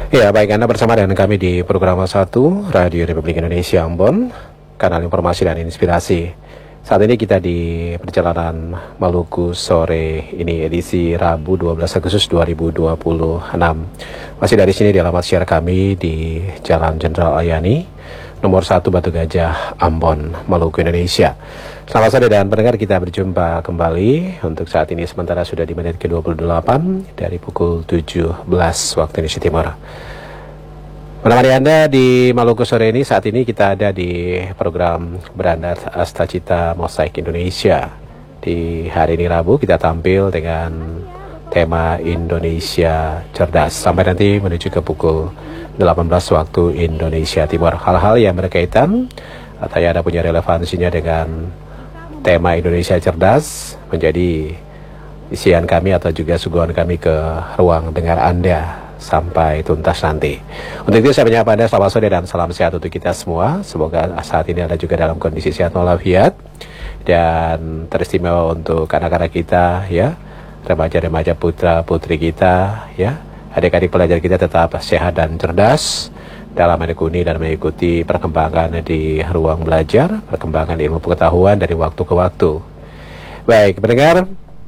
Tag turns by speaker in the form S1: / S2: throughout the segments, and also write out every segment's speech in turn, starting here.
S1: Ya, baik, Anda bersama dengan kami di program 1 Radio Republik Indonesia Ambon, kanal informasi dan inspirasi. Saat ini kita di perjalanan Maluku sore ini, edisi Rabu 12 Agustus 2026. Masih dari sini di alamat siar kami di Jalan Jenderal Ayani, nomor 1 Batu Gajah, Ambon, Maluku, Indonesia. Selamat sore dan pendengar, kita berjumpa kembali untuk saat ini sementara sudah di menit ke-28 dari pukul 17 waktu Indonesia Timur. Menemani Anda di Maluku sore ini, saat ini kita ada di program Berandat Astacita Mosaik Indonesia. Di hari ini Rabu kita tampil dengan tema Indonesia Cerdas sampai nanti menuju ke pukul 18 waktu Indonesia Timur. Hal-hal yang berkaitan atau yang ada punya relevansinya dengan tema Indonesia Cerdas menjadi isian kami atau juga suguhan kami ke ruang dengar Anda sampai tuntas nanti. Untuk itu saya menyapa Anda, selamat sore dan salam sehat untuk kita semua. Semoga saat ini Anda juga dalam kondisi sehat walafiat, dan teristimewa untuk anak-anak kita ya, remaja-remaja putra putri kita ya, adik-adik pelajar kita tetap sehat dan cerdas dalam menekuni dan mengikuti perkembangan di ruang belajar, perkembangan ilmu pengetahuan dari waktu ke waktu. Baik, pendengar,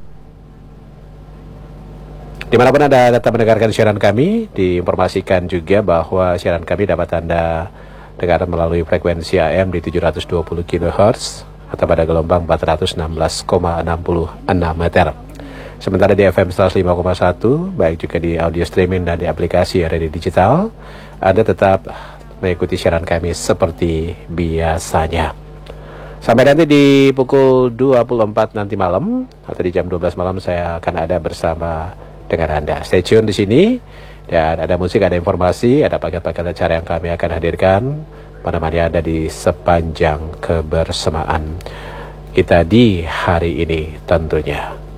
S1: dimanapun Anda tetap mendengarkan siaran kami, diinformasikan juga bahwa siaran kami dapat Anda dengar melalui frekuensi AM di 720 kHz atau pada gelombang 416,66 meter. Sementara di FM 105,1, baik juga di audio streaming dan di aplikasi radio digital, Anda tetap mengikuti siaran kami seperti biasanya. Sampai nanti di pukul 24 nanti malam atau di jam 12 malam saya akan ada bersama dengan Anda. Stay tune di sini, dan ada musik, ada informasi, ada paket-paket acara yang kami akan hadirkan menemani Anda di sepanjang kebersamaan kita di hari ini tentunya.